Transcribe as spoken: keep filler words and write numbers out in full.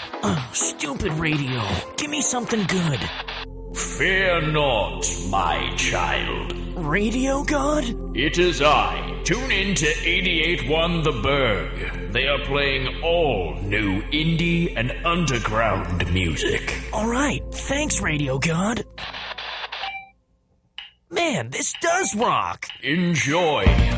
Oh, stupid radio. Give me something good. Fear not, my child. Radio God? It is I. Tune in to eighty-eight point one The Berg. They are playing all new indie and underground music. All right. Thanks, Radio God. Man, this does rock. Enjoy.